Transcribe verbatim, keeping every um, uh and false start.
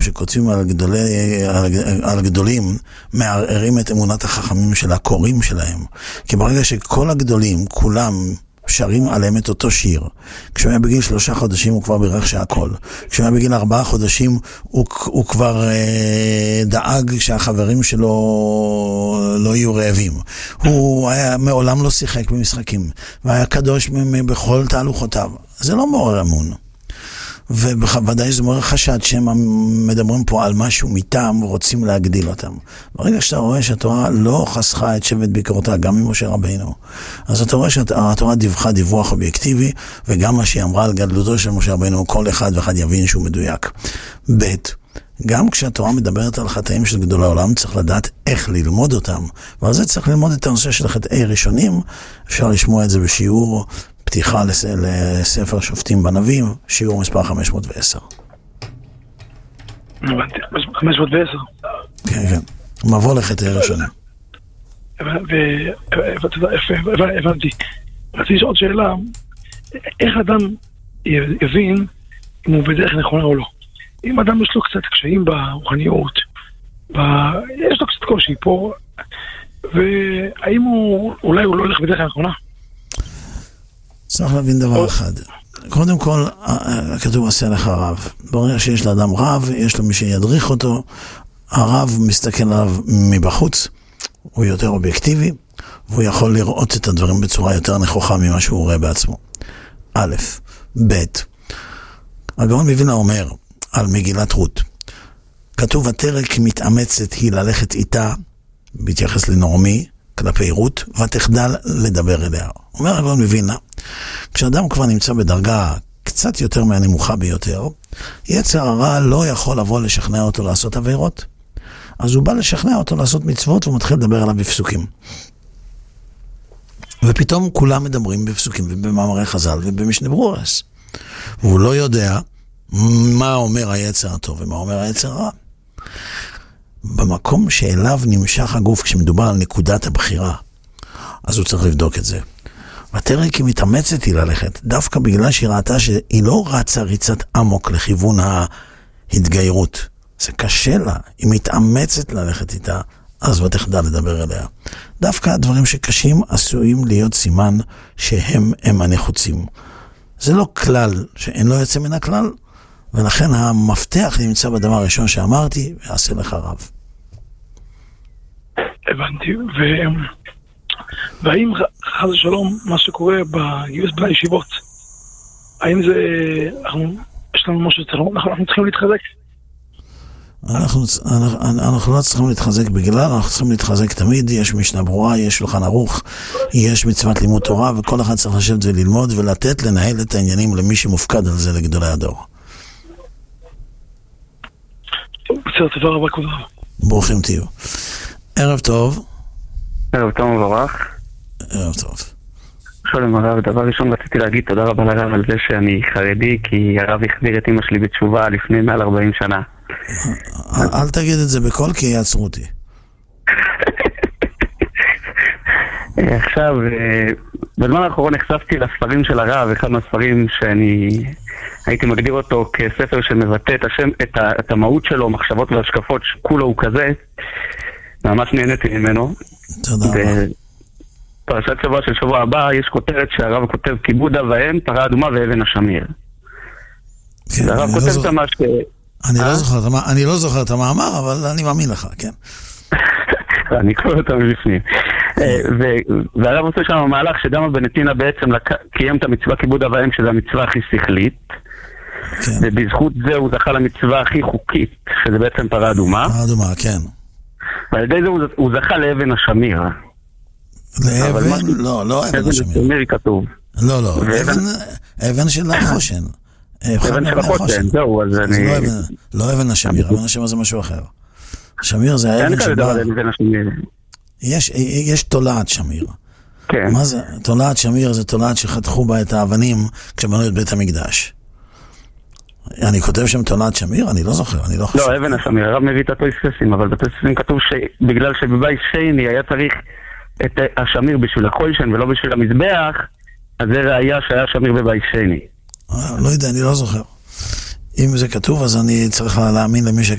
שכותבים על, גדולי, על, על גדולים מערערים את אמונת החכמים של הקוראים שלהם. כי ברגע שכל הגדולים, כולם שרים עליהם את אותו שיר. כשהוא היה בגיל שלושה חודשים הוא כבר בירך שהכל. כשהוא היה בגיל ארבעה חודשים הוא, הוא כבר אה, דאג שהחברים שלו לא יהיו רעבים. הוא היה, מעולם לא שיחק במשחקים, והיה קדוש בכל תהלוכותיו. זה לא מעורר אמון. ובוודאי זה מעורר חשד שהם מדברים פה על משהו מטעם ורוצים להגדיל אותם. ברגע שאתה רואה שהתורה לא חסכה את שבט ביקורתה גם ממשה רבינו, אז אתה רואה שהתורה דיווחה דיווח אובייקטיבי, וגם מה שהיא אמרה על גדלותו של משה רבינו, כל אחד ואחד יבין שהוא מדויק. ב' גם כשהתורה מדברת על חטאים של גדולי העולם, צריך לדעת איך ללמוד אותם. ועל זה צריך ללמוד את הנושא של חטאי ראשונים. אפשר לשמוע את זה בשיעור פתיחה לספר שופטים בנביאים, שיעור מספר חמש מאות ועשר. חמש מאות ועשר? כן, כן. מבוא לחטאי ראשונים. הבנתי. רציתי לשאול שאלה, איך אדם יבין אם הוא בדרך נכונה או לא? אם אדם יש לו קצת קשיים ברוחניות, יש לו קצת קושי פה, והאם הוא, אולי הוא לא הולך בדרך נכונה? צריך להבין דבר אחד. קודם כל, כתוב עשה לך רב. ברגע שיש לאדם רב, יש לו מי שידריך אותו, הרב מסתכל עליו מבחוץ, הוא יותר אובייקטיבי, והוא יכול לראות את הדברים בצורה יותר נכוחה ממה שהוא רואה בעצמו. א', ב', הגאון מווילנה אומר על מגילת רות, כתוב התרק מתאמצת היא ללכת איתה, בהתייחס לנעמי, כלפי רות, ותחדל לדבר אליה. אומר הגאון מווילנה, כשאדם כבר נמצא בדרגה קצת יותר מהנמוכה ביותר, יצר הרע לא יכול לבוא לשכנע אותו לעשות עבירות. אז הוא בא לשכנע אותו לעשות מצוות, והוא מתחיל לדבר עליו בפסוקים. ופתאום כולם מדברים בפסוקים ובמאמרי חז"ל ובמשנה ברורס. והוא לא יודע מה אומר היצר הטוב ומה אומר היצר הרע. במקום שאליו נמשך הגוף כשמדובר על נקודת הבחירה, אז הוא צריך לבדוק את זה. ותרק היא מתאמצת היא ללכת, דווקא בגלל שהיא ראתה שהיא לא רצה ריצת עמוק לכיוון ההתגיירות. זה קשה לה, היא מתאמצת ללכת איתה, אז ותחדל לדבר אליה. דווקא הדברים שקשים עשויים להיות סימן שהם הם הנחוצים. זה לא כלל שאין לו יוצא מן הכלל, ולכן המפתח נמצא בדבר הראשון שאמרתי, ועשה לך רב. הבנתי, ו... והאם חס ושלום מה שקורה בגיוס בני ישיבות, האם זה, אנחנו, יש לנו משהו, אנחנו, אנחנו צריכים להתחזק? אנחנו, אנחנו, אנחנו לא צריכים להתחזק בגלל, אנחנו צריכים להתחזק תמיד, יש משנה ברורה, יש שולחן ערוך, יש מצוות לימוד תורה, וכל אחד צריך לשבת וללמוד ולתת לנהל את העניינים למי שמופקד על זה לגדולי הדור. בסדר, תודה רבה כבודו. ברוכים תהיו. ערב טוב. ערב טוב מבורך. ערב טוב. שלום הרב, דבר ראשון רציתי להגיד תודה רבה לרב על זה שאני חרדי, כי הרב החזיר את אמא שלי בתשובה לפני מעל ארבעים שנה. אל תגיד את זה בכל כי יעצרו אותי. עכשיו, בזמן האחרון נחשפתי לספרים של הרב, אחד מהספרים שאני הייתי מגדיר אותו כספר שמבטא את השם, את, ה, את המהות שלו, מחשבות והשקפות, שכולו הוא כזה. ממש נהניתי ממנו. תודה רבה. בפרשת שבוע של שבוע הבא יש כותרת שהרב כותב כיבוד אב ואם, פרה אדומה ואבן השמיר. כן, הרב כותב את מה ש... אני לא זוכר, אני לא זוכר את המאמר, אבל אני מאמין לך, כן. אני קורא אותה מבפנים. והרב עושה שם המהלך שגם הבנתינה בעצם קיים את המצווה כיבוד אב ואם, שזה המצווה הכי שכלית, ובזכות זה הוא זכה למצווה הכי חוקית, שזה בעצם פרה אדומה. פרה אדומה, כן. ועל ידי זה הוא זכה לאבן השמיר. לאבן? לא, לא אבן השמיר. אבן השמיר כתוב. לא, לא, אבן של החושן. אבן של החושן, זהו, אז אני... לא אבן השמיר, אבן השמיר זה משהו אחר. שמיר זה האבן שבא... יש תולעת שמיר. כן. מה זה? תולעת שמיר זה תולעת שחתכו בה את האבנים כשבנו את בית המקדש. אני כותב שם תולעת שמיר? אני לא זוכר, אני לא חושב. לא, אבן השמיר, הרב מביא את התוספים, אבל בתוספים כתוב שבגלל שבבית שני היה צריך את השמיר בשביל החושן ולא בשביל המזבח, אז זה ראיה שהיה שמיר בבית שני. לא יודע, אני לא זוכר. אם זה כתוב, אז אני צריך להאמין למי ש...